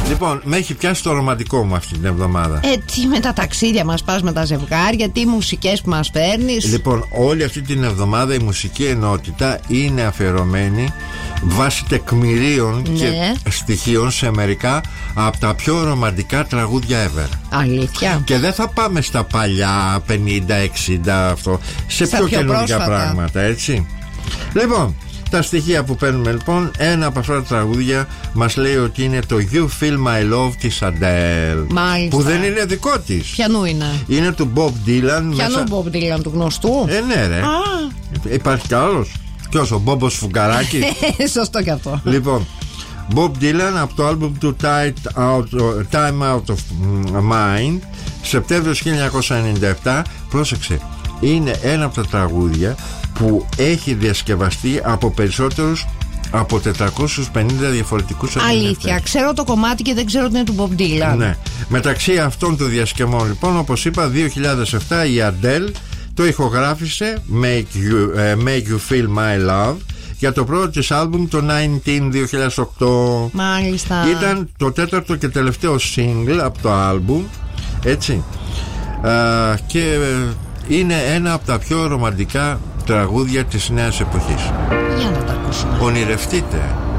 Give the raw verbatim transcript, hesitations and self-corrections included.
Λοιπόν, με έχει πιάσει το ρομαντικό μου αυτή την εβδομάδα. Ε, τι με τα ταξίδια μας πας με τα ζευγάρια, τι μουσικές που μας φέρνεις. Λοιπόν, όλη αυτή την εβδομάδα η μουσική ενότητα είναι αφιερωμένη βάσει τεκμηρίων ναι. και στοιχείων σε μερικά από τα πιο ρομαντικά τραγούδια ever. Αλήθεια. Και δεν θα πάμε στα παλιά πενήντα εξήντα αυτό, σε στα πιο, πιο καινούργια πρόσφατα πράγματα, έτσι. Λοιπόν, τα στοιχεία που παίρνουμε λοιπόν, ένα από αυτά τα τραγούδια μας λέει ότι είναι το You Feel My Love της Adele. Μάλιστα. Που δεν είναι δικό της. Ποιανού είναι? Είναι του Bob Dylan. Ποιανού μέσα... Bob Dylan, του γνωστού? Ε, ναι, ρε. Α. Υπάρχει κι άλλος. Ποιος, ο Μπόμπος Φουγκαράκης? Σωστό κι αυτό. Λοιπόν, Bob Dylan από το άλμπουμ του Time Out of Mind, Σεπτέμβριος χίλια εννιακόσια ενενήντα επτά. Πρόσεξε, είναι ένα από τα τραγούδια που έχει διασκευαστεί από περισσότερους από τετρακόσιους πενήντα διαφορετικούς ερμηνευτές. Αλήθεια, ξέρω το κομμάτι και δεν ξέρω ότι είναι του Bob Dylan. Ναι. Μεταξύ αυτών των διασκευών, λοιπόν, όπως είπα, δύο χιλιάδες επτά η Adele το ηχογράφησε Make You, uh, Make You Feel My Love για το πρώτο της άλμπουμ το δεκαεννιά δύο χιλιάδες οκτώ. Μάλιστα. Ήταν το τέταρτο και τελευταίο single από το άλμπουμ, έτσι. Uh, και είναι ένα από τα πιο ρομαντικά τραγούδια της νέας εποχής. Για να τα ακούσουμε. Ονειρευτείτε